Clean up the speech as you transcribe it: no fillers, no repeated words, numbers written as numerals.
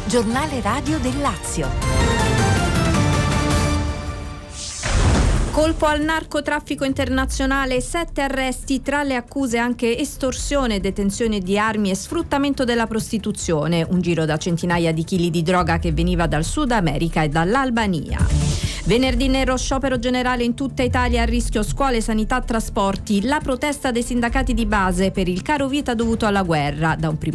giornale radio del Lazio. Colpo al narcotraffico internazionale, 7 arresti, tra le accuse anche estorsione, detenzione di armi e sfruttamento della prostituzione. Un giro da centinaia di chili di droga che veniva dal Sud America e dall'Albania. Venerdì nero, sciopero generale in tutta Italia, a rischio scuole, sanità, trasporti. La protesta dei sindacati di base per il caro vita dovuto alla guerra. Da un primo